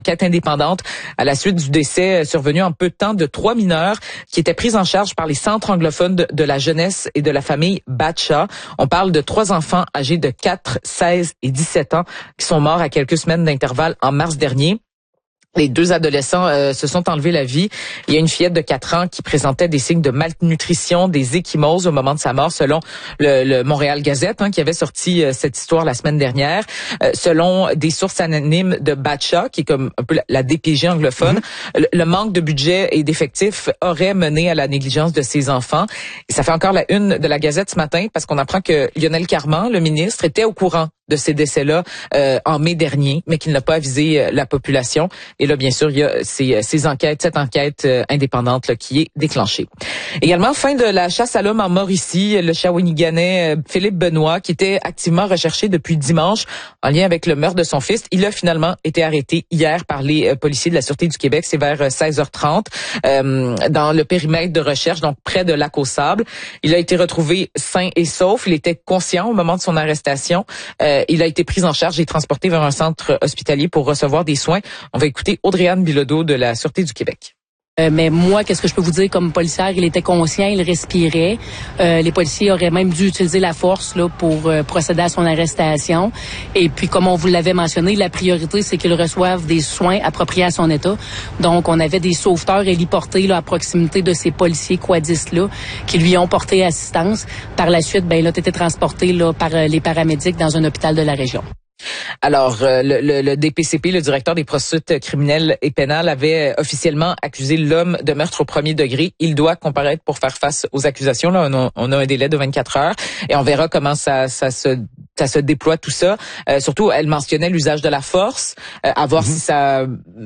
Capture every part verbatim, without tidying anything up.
Enquête indépendante à la suite du décès survenu en peu de temps de trois mineurs qui étaient pris en charge par les centres anglophones de, de la jeunesse et de la famille Batcha. On parle de trois enfants âgés de quatre, seize et dix-sept ans qui sont morts à quelques semaines d'intervalle en mars dernier. Les deux adolescents euh, se sont enlevés la vie. Il y a une fillette de quatre ans qui présentait des signes de malnutrition, des ecchymoses au moment de sa mort, selon le, le Montréal Gazette, hein, qui avait sorti euh, cette histoire la semaine dernière. Euh, selon des sources anonymes de Batcha, qui est comme un peu la, la D P J anglophone, mmh. le, le manque de budget et d'effectifs aurait mené à la négligence de ces enfants. Et ça fait encore la une de la Gazette ce matin parce qu'on apprend que Lionel Carman, le ministre, était au courant de ces décès-là euh, en mai dernier, mais qu'il n'a pas avisé euh, la population. Et là, bien sûr, il y a ces, ces enquêtes, cette enquête euh, indépendante là, qui est déclenchée. Également, fin de la chasse à l'homme en Mauricie, le Shawiniganais euh, Philippe Benoît, qui était activement recherché depuis dimanche en lien avec le meurtre de son fils, il a finalement été arrêté hier par les euh, policiers de la Sûreté du Québec. C'est vers euh, seize heures trente euh, dans le périmètre de recherche, donc près de Lac-aux-Sables. Il a été retrouvé sain et sauf. Il était conscient au moment de son arrestation. Euh, Il a été pris en charge et transporté vers un centre hospitalier pour recevoir des soins. On va écouter Audrey-Anne Bilodeau de la Sûreté du Québec. Euh, mais moi, qu'est-ce que je peux vous dire comme policière? Il était conscient, il respirait. Euh, les policiers auraient même dû utiliser la force là pour euh, procéder à son arrestation. Et puis, comme on vous l'avait mentionné, la priorité, c'est qu'il reçoive des soins appropriés à son état. Donc, on avait des sauveteurs héliportés là, à proximité de ces policiers quadistes-là qui lui ont porté assistance. Par la suite, ben, il a été transporté là, par euh, les paramédics dans un hôpital de la région. Alors, euh, le, le, le D P C P, le directeur des poursuites criminelles et pénales, avait officiellement accusé l'homme de meurtre au premier degré. Il doit comparaître pour faire face aux accusations. Là, on a, on a un délai de vingt-quatre heures et on verra comment ça, ça se ça se déploie tout ça. Euh, surtout, elle mentionnait l'usage de la force, euh, à voir mm-hmm. si ça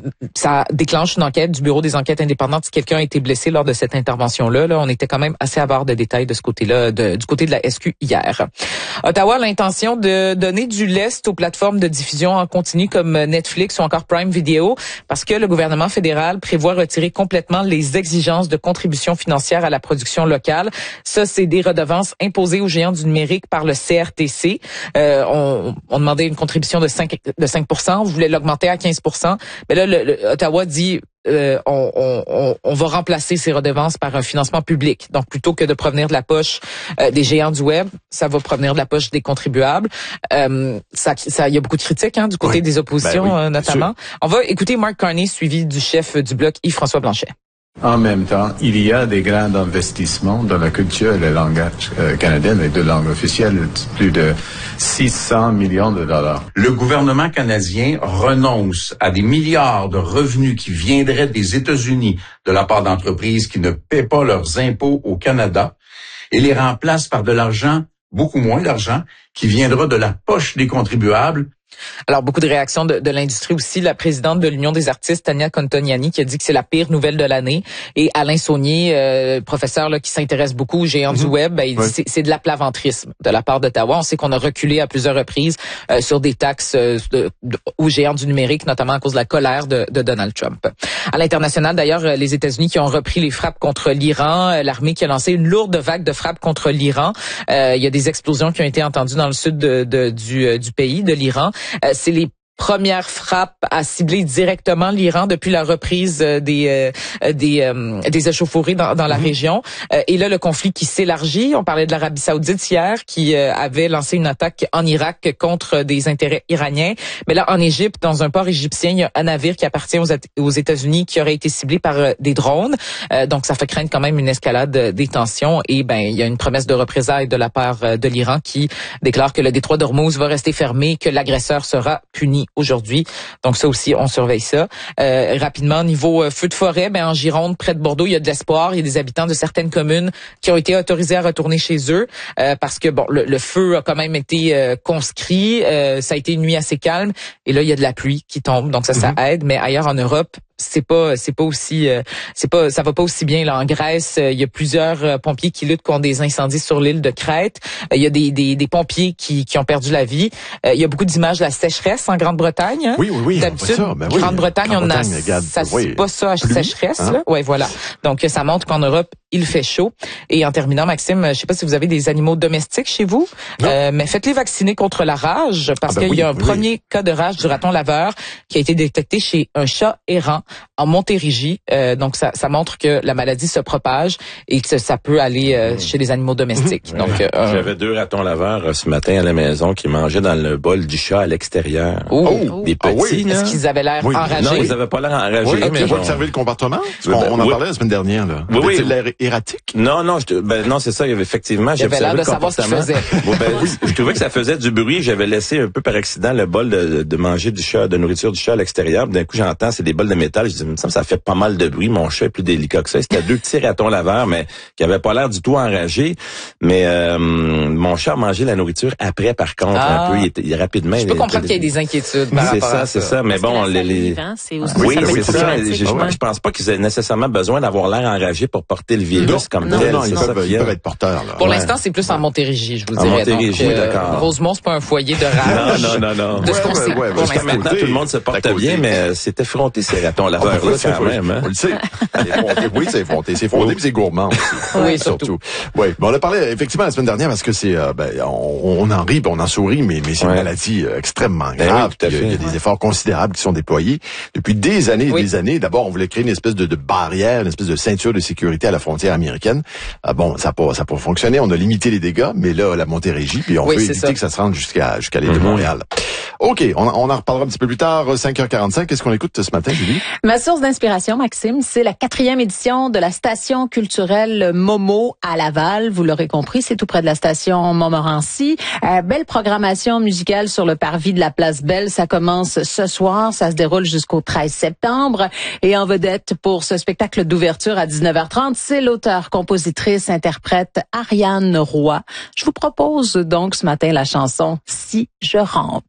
ça déclenche une enquête du Bureau des enquêtes indépendantes si quelqu'un a été blessé lors de cette intervention-là. Là, on était quand même assez avare de détails de ce côté-là, de, du côté de la S Q hier. Ottawa a l'intention de donner du lest aux plateformes de diffusion en continu comme Netflix ou encore Prime Video parce que le gouvernement fédéral prévoit retirer complètement les exigences de contribution financière à la production locale. Ça, c'est des redevances imposées aux géants du numérique par le C R T C. Euh, on, on demandait une contribution de cinq de cinq pour cent, on voulait l'augmenter à quinze pour cent. Mais là, le, le, Ottawa dit euh, on, on, on va remplacer ces redevances par un financement public. Donc, plutôt que de provenir de la poche euh, des géants du web, ça va provenir de la poche des contribuables. Euh, ça, ça, il y a beaucoup de critiques hein, du côté oui. des oppositions, ben oui, euh, notamment. On va écouter Mark Carney, suivi du chef du Bloc, Yves-François Blanchet. En même temps, il y a des grands investissements dans la culture et le langage euh, canadien, les deux langues officielles, plus de six cents millions de dollars. Le gouvernement canadien renonce à des milliards de revenus qui viendraient des États-Unis de la part d'entreprises qui ne paient pas leurs impôts au Canada et les remplace par de l'argent, beaucoup moins d'argent, qui viendra de la poche des contribuables. Alors, beaucoup de réactions de, de l'industrie aussi. La présidente de l'Union des artistes, Tania Contoniani, qui a dit que c'est la pire nouvelle de l'année. Et Alain Saunier, euh, professeur là, qui s'intéresse beaucoup aux géants mm-hmm. du web, ben, il oui. dit que c'est, c'est de l'aplaventrisme de la part d'Ottawa. On sait qu'on a reculé à plusieurs reprises euh, sur des taxes euh, de, de, aux géants du numérique, notamment à cause de la colère de, de Donald Trump. À l'international, d'ailleurs, les États-Unis qui ont repris les frappes contre l'Iran, l'armée qui a lancé une lourde vague de frappes contre l'Iran. Euh, il y a des explosions qui ont été entendues dans le sud de, de, du, du pays, de l'Iran. Euh, c'est les première frappe à cibler directement l'Iran depuis la reprise des euh, des euh, des échauffourées dans, dans la mmh. région. Euh, et là, le conflit qui s'élargit. On parlait de l'Arabie Saoudite hier, qui euh, avait lancé une attaque en Irak contre des intérêts iraniens. Mais là, en Égypte, dans un port égyptien, il y a un navire qui appartient aux, aux États-Unis qui aurait été ciblé par euh, des drones. Euh, donc, ça fait craindre quand même une escalade des tensions. Et ben, il y a une promesse de représailles de la part euh, de l'Iran qui déclare que le détroit d'Ormuz va rester fermé, que l'agresseur sera puni aujourd'hui. Donc ça aussi, on surveille ça. Euh, rapidement, niveau euh, feu de forêt, ben en Gironde, près de Bordeaux, il y a de l'espoir. Il y a des habitants de certaines communes qui ont été autorisés à retourner chez eux euh, parce que bon, le, le feu a quand même été euh, conscrit. Euh, ça a été une nuit assez calme. Et là, il y a de la pluie qui tombe. Donc ça, mm-hmm. ça aide. Mais ailleurs en Europe, c'est pas c'est pas aussi euh, c'est pas ça va pas aussi bien là en Grèce. Il y a plusieurs euh, pompiers qui luttent contre des incendies sur l'île de Crète. Il y a des des, des pompiers qui qui ont perdu la vie. Il y a beaucoup d'images de la sécheresse en Grande-Bretagne. Hein? Oui oui oui. D'habitude, ça, ben oui. Grande-Bretagne, on a regarde, ça oui. c'est pas ça à Pluie, sécheresse hein? là. Ouais voilà. Donc ça montre qu'en Europe il fait chaud. Et en terminant, Maxime, je sais pas si vous avez des animaux domestiques chez vous, euh, mais faites-les vacciner contre la rage parce ah ben qu'il oui, y a un oui, premier oui. cas de rage du raton laveur qui a été détecté chez un chat errant en Montérégie. Euh, donc ça, ça montre que la maladie se propage et que ça peut aller euh, chez les animaux domestiques. Mmh. Donc euh, j'avais deux ratons laveurs euh, ce matin à la maison qui mangeaient dans le bol du chat à l'extérieur. Oh, des petits. Ah oui. Est-ce qu'ils avaient l'air oui. enragés? Non, ils avaient pas l'air enragés. Oui, mais tu vas bon. observer le comportement. On, ben, on en oui. parlait la semaine dernière là. Oui, oui. L'air erratique? Non, non, je, ben non, c'est ça. Effectivement, j'ai observé l'air de le savoir ce qu'il comportement. faisait. Bon, ben, oui, je trouvais que ça faisait du bruit. J'avais laissé un peu par accident le bol de, de manger du chat, de nourriture du chat à l'extérieur. D'un coup, j'entends, c'est des bols de métal. Je dis, il me semble ça fait pas mal de bruit. Mon chat est plus délicat que ça. C'était deux petits ratons laveurs, mais qui avaient pas l'air du tout enragés. Mais euh, mon chat a mangé la nourriture après, par contre, ah. un peu. Il était il, rapidement. Je peux comprendre qu'il y ait des inquiétudes. Par c'est ça, c'est ça. Mais bon, les, les... C'est aussi, oui, ça c'est ça. Je, je, ouais. je pense pas qu'ils aient nécessairement besoin d'avoir l'air enragé pour porter le virus non, comme non, tel. Non, ils ça peuvent, ils peuvent être porteurs. Là. Pour ouais. l'instant, c'est plus en Montérégie, je vous en dirais. Montérégie, donc, euh, d'accord. Rosemont, c'est pas un foyer de rage. Non, non, non, non. De ce qu'on ouais, sait. Ouais, ouais, Pour Jusqu'à maintenant, tout le monde se porte bien, mais c'est effronté ces ratons laveurs là quand même. Hein? On le sait. Oui, c'est effronté. C'est effronté, puis c'est gourmand aussi. Oui, surtout. Oui, bon, on a parlé effectivement la semaine dernière parce que c'est, euh, ben, on, on en rit, on en sourit, mais, mais c'est ouais. une maladie euh, extrêmement ben grave. Oui, il, y a, il y a des efforts considérables qui sont déployés depuis des années et oui. des années. D'abord, on voulait créer une espèce de, de barrière, une espèce de ceinture de sécurité à la frontière américaine. Ah, bon, ça n'a pas, ça a pas fonctionné. On a limité les dégâts, mais là, la Montérégie, puis on oui, veut éviter ça. que ça se rende jusqu'à jusqu'à l'île mm-hmm. de Montréal. OK, on, on en reparlera un petit peu plus tard, cinq heures quarante-cinq. Qu'est-ce qu'on écoute ce matin, Julie? Ma source d'inspiration, Maxime, c'est la quatrième édition de la station culturelle Momo à Laval. Vous l'aurez compris, c'est tout près de la station Montmorency. Euh, belle programmation musicale sur le parvis de la Place Belle. Ça commence ce soir, ça se déroule jusqu'au treize septembre. Et en vedette pour ce spectacle d'ouverture à dix-neuf heures trente, c'est l'auteur, compositrice, interprète Ariane Roy. Je vous propose donc ce matin la chanson « Si je rampe ».